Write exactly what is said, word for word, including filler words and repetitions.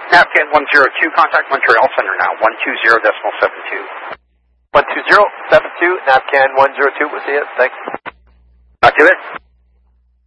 NAVCAN one zero two, contact Montreal Center now, one two zero decimal seven two. one two zero seven two, NAVCAN one zero two, we'll see you. Thanks. Talk to it.